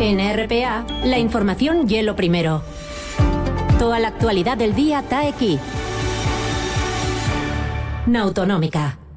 En RPA, la información y lo primero. Toda la actualidad del día está aquí. Na Autonómica.